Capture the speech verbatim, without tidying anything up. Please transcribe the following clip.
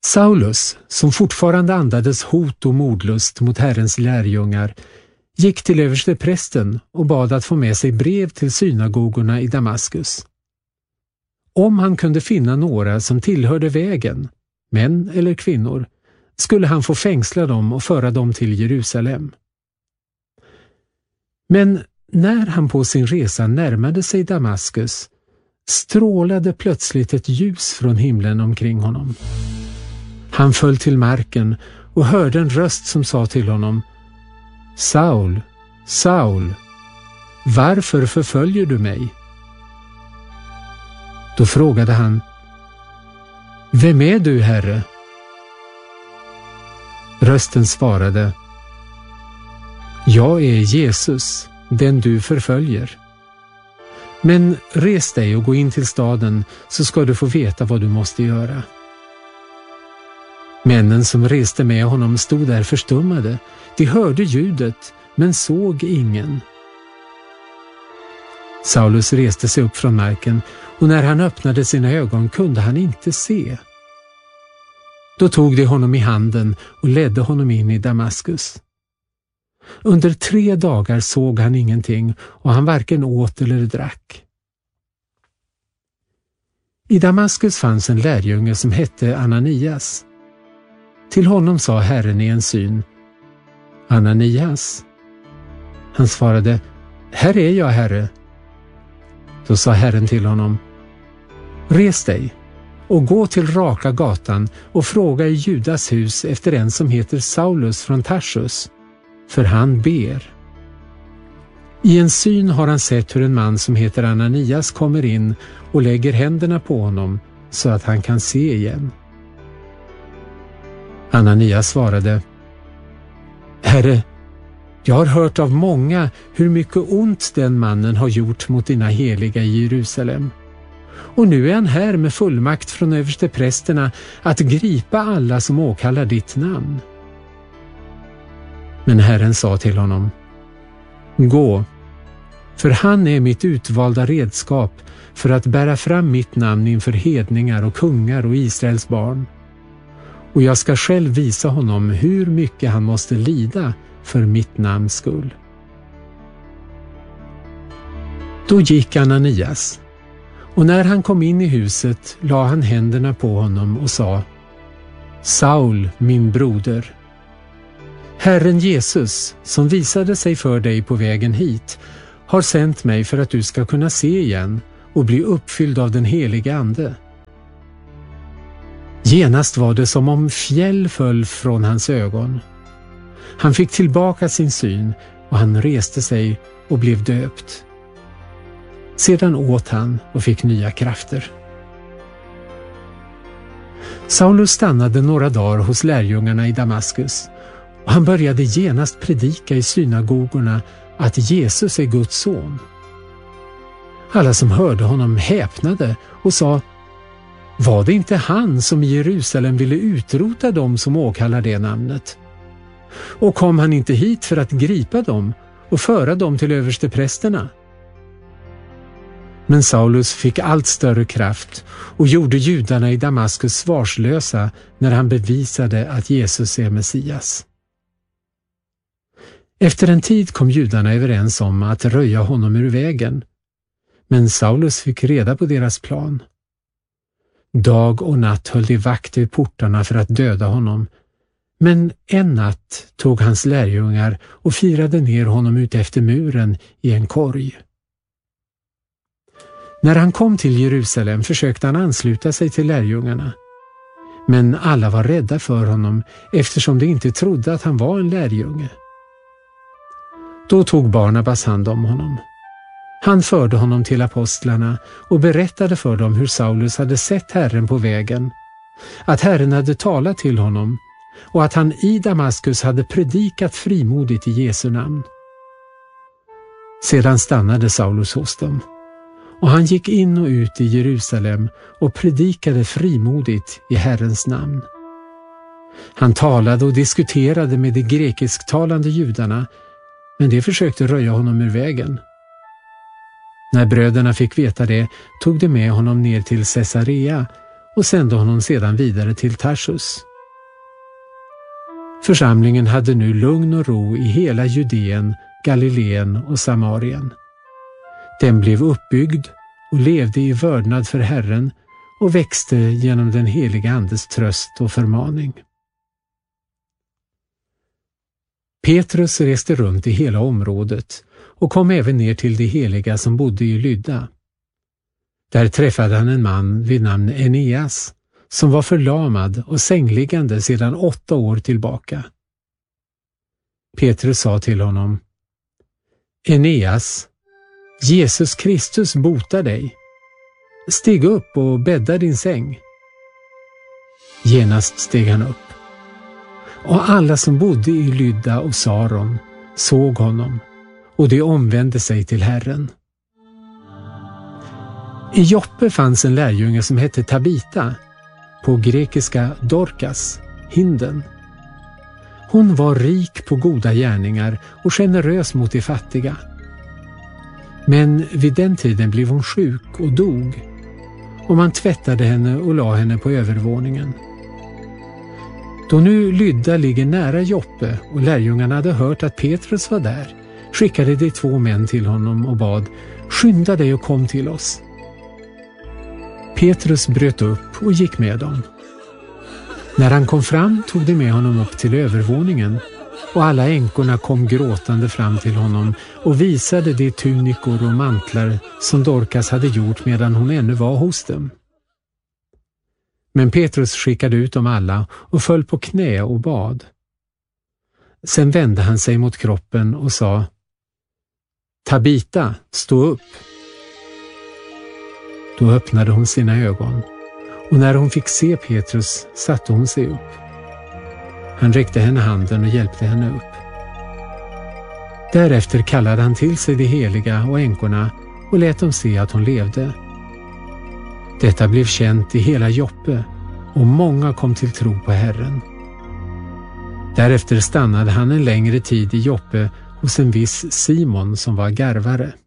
Saulus, som fortfarande andades hot och mordlust mot Herrens lärjungar, gick till översteprästen och bad att få med sig brev till synagogorna i Damaskus. Om han kunde finna några som tillhörde vägen, män eller kvinnor, skulle han få fängsla dem och föra dem till Jerusalem. Men när han på sin resa närmade sig Damaskus strålade plötsligt ett ljus från himlen omkring honom. Han föll till marken och hörde en röst som sa till honom: Saul, Saul, varför förföljer du mig? Då frågade han: Vem är du, Herre? Rösten svarade: Jag är Jesus, den du förföljer. Men res dig och gå in till staden, så ska du få veta vad du måste göra. Männen som reste med honom stod där förstummade. De hörde ljudet, men såg ingen. Saulus reste sig upp från marken, och när han öppnade sina ögon kunde han inte se. Då tog de honom i handen och ledde honom in i Damaskus. Under tre dagar såg han ingenting, och han varken åt eller drack. I Damaskus fanns en lärjunge som hette Ananias. Till honom sa Herren i en syn: Ananias. Han svarade: Här är jag, Herre. Då sa Herren till honom: Res dig och gå till raka gatan och fråga i Judas hus efter en som heter Saulus från Tarsus, för han ber. I en syn har han sett hur en man som heter Ananias kommer in och lägger händerna på honom så att han kan se igen. Ananias svarade: Herre, jag har hört av många hur mycket ont den mannen har gjort mot dina heliga i Jerusalem. Och nu är han här med fullmakt från översteprästerna att gripa alla som åkallar ditt namn. Men Herren sa till honom: Gå, för han är mitt utvalda redskap för att bära fram mitt namn inför hedningar och kungar och Israels barn. Och jag ska själv visa honom hur mycket han måste lida för mitt namns skull. Då gick Ananias, och när han kom in i huset la han händerna på honom och sa: Saul, min broder, Herren Jesus, som visade sig för dig på vägen hit, har sänt mig för att du ska kunna se igen och bli uppfylld av den heliga ande. Genast var det som om fjäll föll från hans ögon. Han fick tillbaka sin syn, och han reste sig och blev döpt. Sedan åt han och fick nya krafter. Saulus stannade några dagar hos lärjungarna i Damaskus, och han började genast predika i synagogorna att Jesus är Guds son. Alla som hörde honom häpnade och sa: Var det inte han som i Jerusalem ville utrota dem som åkallar det namnet? Och kom han inte hit för att gripa dem och föra dem till översteprästerna? Men Saulus fick allt större kraft och gjorde judarna i Damaskus svarslösa när han bevisade att Jesus är Messias. Efter en tid kom judarna överens om att röja honom ur vägen, men Saulus fick reda på deras plan. Dag och natt höll de vakt vid portarna för att döda honom, men en natt tog hans lärjungar och firade ner honom ut efter muren i en korg. När han kom till Jerusalem försökte han ansluta sig till lärjungarna, men alla var rädda för honom eftersom de inte trodde att han var en lärjunge. Då tog Barnabas hand om honom. Han förde honom till apostlarna och berättade för dem hur Saulus hade sett Herren på vägen, att Herren hade talat till honom och att han i Damaskus hade predikat frimodigt i Jesu namn. Sedan stannade Saulus hos dem, och han gick in och ut i Jerusalem och predikade frimodigt i Herrens namn. Han talade och diskuterade med de grekisktalande judarna, men de försökte röja honom ur vägen. När bröderna fick veta det tog de med honom ner till Caesarea, och sände honom sedan vidare till Tarsus. Församlingen hade nu lugn och ro i hela Judeen, Galileen och Samarien. Den blev uppbyggd och levde i vördnad för Herren och växte genom den heliga Andes tröst och förmaning. Petrus reste runt i hela området och kom även ner till de heliga som bodde i Lydda. Där träffade han en man vid namn Eneas som var förlamad och sängliggande sedan åtta år tillbaka. Petrus sa till honom: Eneas, Jesus Kristus botar dig. Stig upp och bädda din säng. Genast steg han upp. Och alla som bodde i Lydda och Saron såg honom, och de omvände sig till Herren. I Joppe fanns en lärjunge som hette Tabita, på grekiska Dorkas, hinden. Hon var rik på goda gärningar och generös mot de fattiga. Men vid den tiden blev hon sjuk och dog, och man tvättade henne och la henne på övervåningen. Då nu Lydda ligger nära Joppe och lärjungarna hade hört att Petrus var där, skickade de två män till honom och bad: skynda dig och kom till oss. Petrus bröt upp och gick med dem. När han kom fram tog de med honom upp till övervåningen, och alla änkorna kom gråtande fram till honom och visade de tunikor och mantlar som Dorkas hade gjort medan hon ännu var hos dem. Men Petrus skickade ut dem alla och föll på knä och bad. Sen vände han sig mot kroppen och sa: Tabita, stå upp. Då öppnade hon sina ögon, och när hon fick se Petrus satte hon sig upp. Han räckte henne handen och hjälpte henne upp. Därefter kallade han till sig de heliga och änkorna och lät dem se att hon levde. Detta blev känt i hela Joppe, och många kom till tro på Herren. Därefter stannade han en längre tid i Joppe hos en viss Simon som var garvare.